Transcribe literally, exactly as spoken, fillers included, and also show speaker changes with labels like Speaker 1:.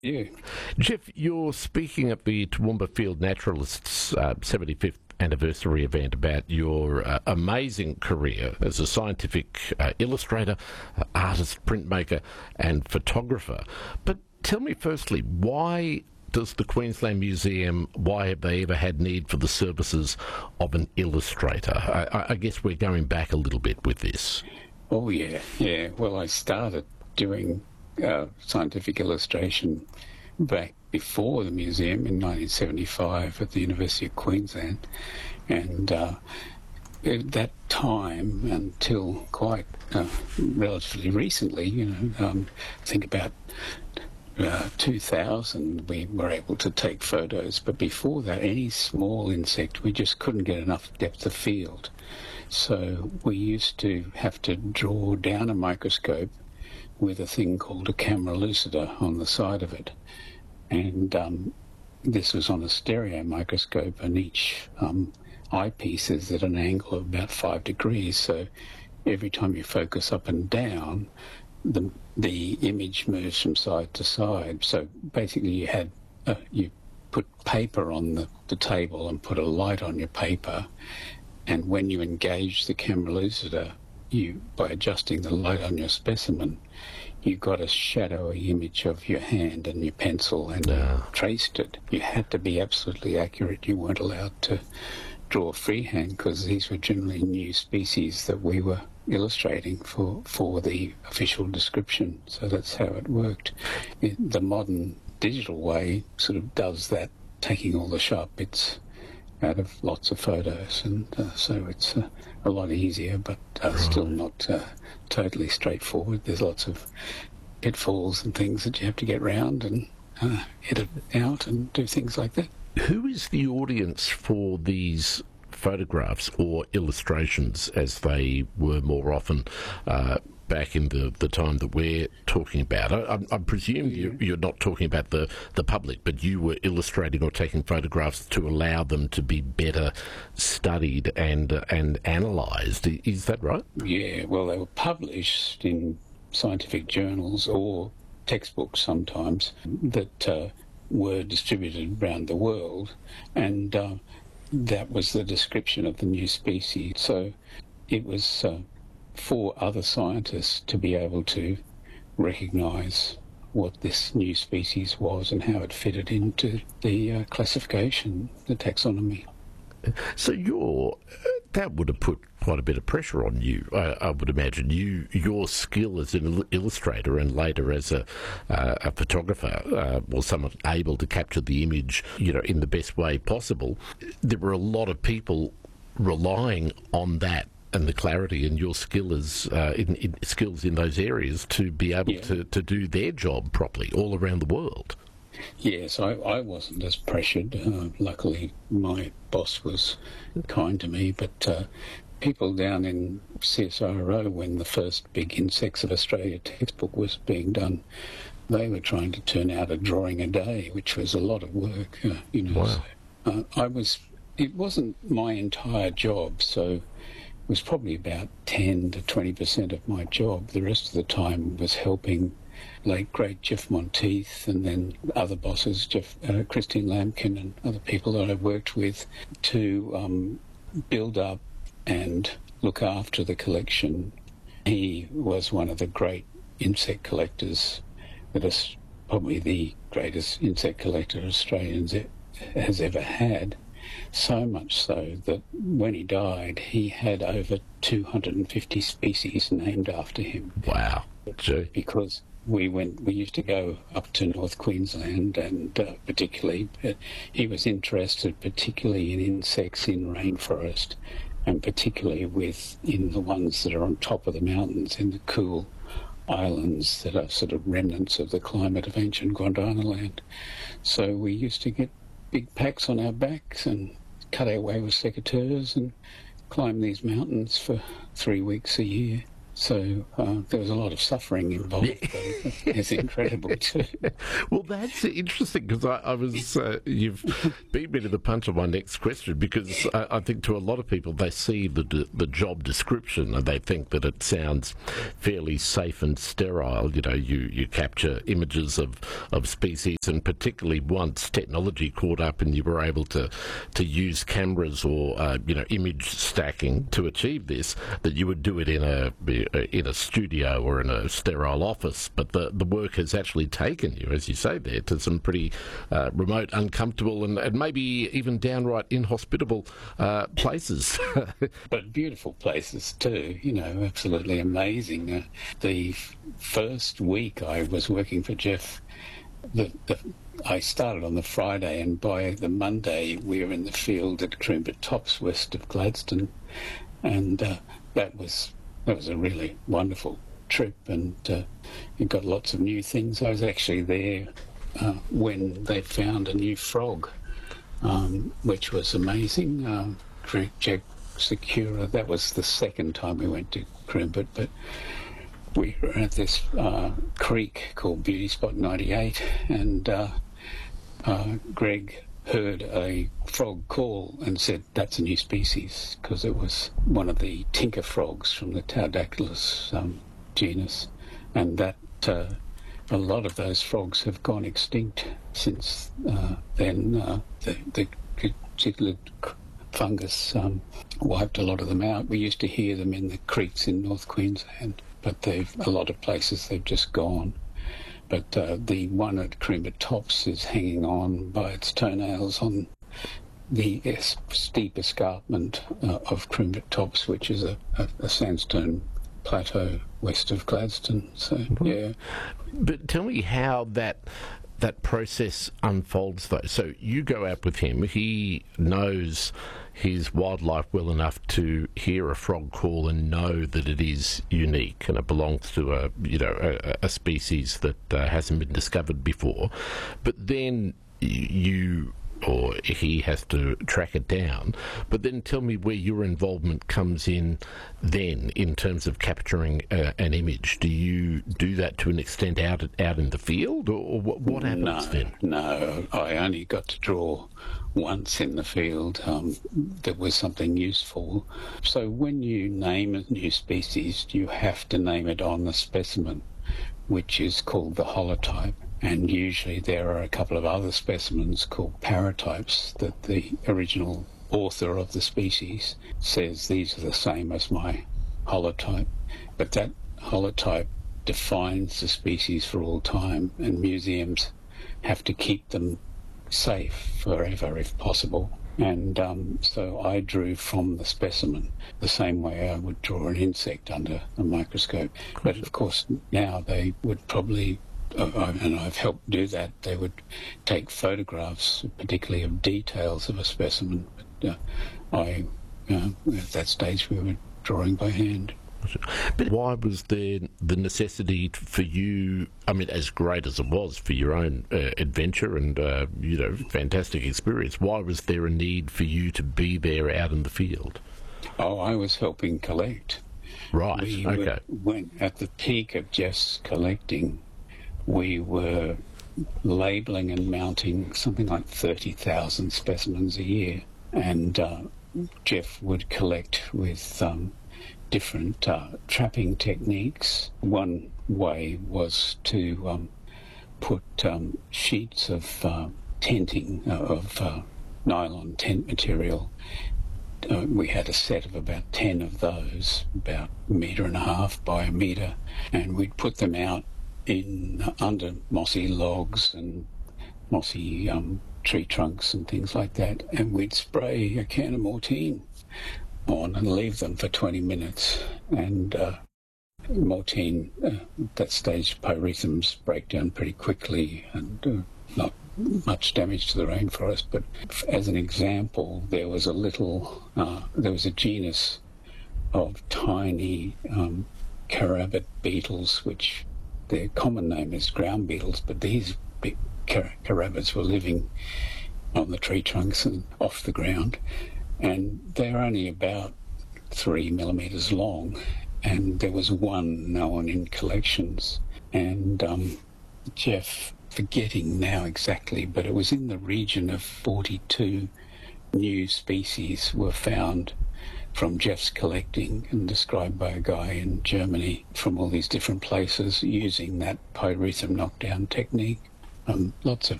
Speaker 1: Yeah.
Speaker 2: Jeff, you're speaking at the Toowoomba Field Naturalists uh, seventy-fifth anniversary event about your uh, amazing career as a scientific uh, illustrator, uh, artist, printmaker and photographer. But tell me firstly, why does the Queensland Museum, why have they ever had need for the services of an illustrator? I, I guess we're going back a little bit with this.
Speaker 1: Oh, yeah, yeah. Well, I started doing uh, scientific illustration back before the museum in nineteen seventy-five at the University of Queensland. And uh, at that time, until quite uh, relatively recently, you know, um, think about uh, two thousand, we were able to take photos. But before that, any small insect, we just couldn't get enough depth of field. So we used to have to draw down a microscope with a thing called a camera lucida on the side of it. And um, this was on a stereo microscope, and each um, eyepiece is at an angle of about five degrees. So every time you focus up and down, the the image moves from side to side. So basically you had uh, you put paper on the, the table and put a light on your paper, and when you engage the camera lucida, you, by adjusting the light on your specimen, you got a shadowy image of your hand and your pencil and
Speaker 2: Yeah.
Speaker 1: you traced it. You had to be absolutely accurate. You weren't allowed to draw freehand because these were generally new species that we were illustrating for, for the official description. So that's how it worked. It, the modern digital way sort of does that, taking all the sharp bits out of lots of photos, and uh, so it's uh, a lot easier, but uh,
Speaker 2: Right.
Speaker 1: still not uh, totally straightforward. There's lots of pitfalls and things that you have to get round and uh, edit out and do things like that.
Speaker 2: Who is the audience for these photographs or illustrations, as they were more often uh, back in the, the time that we're talking about? I, I, I presume you, you're not talking about the, the public, but you were illustrating or taking photographs to allow them to be better studied and uh, and analysed. Is that right?
Speaker 1: Yeah, well, they were published in scientific journals or textbooks sometimes that uh, were distributed around the world, and uh, that was the description of the new species. So it was uh, for other scientists to be able to recognise what this new species was and how it fitted into the uh, classification, the taxonomy.
Speaker 2: So you're, that would have put quite a bit of pressure on you, I, I would imagine. You, your skill as an il- illustrator and later as a, uh, a photographer, uh, or someone able to capture the image, you know, in the best way possible. There were a lot of people relying on that and the clarity and your skill as, uh, in, in skills in those areas to be able
Speaker 1: Yeah.
Speaker 2: to, to do their job properly all around the world.
Speaker 1: Yes, I, I wasn't as pressured. Uh, luckily, my boss was kind to me, but uh, people down in C S I R O, when the first Big Insects of Australia textbook was being done, they were trying to turn out a drawing a day, which was a lot of work, uh, you know.
Speaker 2: Wow.
Speaker 1: So, uh, I was, it wasn't my entire job, so it was probably about ten to twenty percent of my job. The rest of the time was helping late great Jeff Monteith and then other bosses, Jeff, uh, Christine Lampkin and other people that I've worked with, to um, build up and look after the collection. He was one of the great insect collectors, that is probably the greatest insect collector Australians e- has ever had. So much so that when he died, he had over two hundred fifty species named after him.
Speaker 2: Wow. Gee.
Speaker 1: Because we went, we used to go up to North Queensland, and uh, particularly, uh, he was interested particularly in insects in rainforest, and particularly with in the ones that are on top of the mountains, in the cool islands that are sort of remnants of the climate of ancient Gondwana land. So we used to get big packs on our backs and cut our way with secateurs and climb these mountains for three weeks a year. So uh, there was a lot of suffering involved, but it's incredible too.
Speaker 2: Well, that's interesting, because I, I was, uh, you've beat me to the punch on my next question, because I, I think to a lot of people, they see the the job description and they think that it sounds fairly safe and sterile. You know, you, you capture images of, of species, and particularly once technology caught up and you were able to, to use cameras or, uh, you know, image stacking to achieve this, that you would do it in a in a studio or in a sterile office. But the, the work has actually taken you, as you say there, to some pretty uh, remote, uncomfortable, and, and maybe even downright inhospitable uh, places.
Speaker 1: But beautiful places too, you know, absolutely amazing. Uh, the f- first week I was working for Jeff, the, the, I started on the Friday, and by the Monday we were in the field at Coomber Tops, west of Gladstone, and uh, that was that was a really wonderful trip, and uh, you got lots of new things. I was actually there uh, when they found a new frog, um, which was amazing. Uh, Jack Secura, that was the second time we went to Coomber, but we were at this uh, creek called Beauty Spot ninety-eight, and uh, uh, Greg heard a frog call and said, that's a new species, because it was one of the tinker frogs from the Taudactylus um, genus, and that uh, a lot of those frogs have gone extinct since uh, then. Uh, the, the cichlid fungus um, wiped a lot of them out. We used to hear them in the creeks in North Queensland, but they've a lot of places they've just gone. But uh, the one at Coomber Tops is hanging on by its toenails on the es- steep escarpment uh, of Coomber Tops, which is a, a, a sandstone plateau west of Gladstone. So, mm-hmm. yeah.
Speaker 2: But tell me how that that process unfolds, though. So you go out with him. He knows his wildlife well enough to hear a frog call and know that it is unique and it belongs to a you know a, a species that uh, hasn't been discovered before. But then you or he has to track it down. But then tell me where your involvement comes in then, in terms of capturing uh, an image. Do you do that to an extent out out in the field, or, or what, what happens
Speaker 1: no,
Speaker 2: then?
Speaker 1: No, I only got to draw once in the field. Um, that was something useful. So when you name a new species, you have to name it on the specimen, which is called the holotype. And usually there are a couple of other specimens called paratypes that the original author of the species says these are the same as my holotype. But that holotype defines the species for all time, and museums have to keep them safe forever if possible. And um, so I drew from the specimen the same way I would draw an insect under a microscope. But of course now they would probably, Uh, and I've helped do that, they would take photographs, particularly of details of a specimen. But uh, I, uh, at that stage, we were drawing by hand.
Speaker 2: But why was there the necessity for you, I mean, as great as it was for your own uh, adventure and, uh, you know, fantastic experience, why was there a need for you to be there out in the field?
Speaker 1: Oh, I was helping collect.
Speaker 2: Right,
Speaker 1: we
Speaker 2: okay.
Speaker 1: Were, when at the peak of Jeff's collecting, we were labelling and mounting something like thirty thousand specimens a year. And uh, Jeff would collect with um, different uh, trapping techniques. One way was to um, put um, sheets of uh, tenting, uh, of uh, nylon tent material. Uh, we had a set of about ten of those, about a metre and a half by a metre, and we'd put them out in under mossy logs and mossy um, tree trunks and things like that, and we'd spray a can of Mortein on and leave them for twenty minutes. And uh, Mortein, uh, at that stage, pyrethums break down pretty quickly and uh, not much damage to the rainforest. But as an example, there was a little, uh, there was a genus of tiny um, carabat beetles, which their common name is ground beetles, but these big car- carabats were living on the tree trunks and off the ground, and they're only about three millimetres long, and there was one known in collections. And um, Jeff, forgetting now exactly, but it was in the region of forty-two new species were found from Jeff's collecting and described by a guy in Germany from all these different places using that pyrethrum knockdown technique. Um, lots of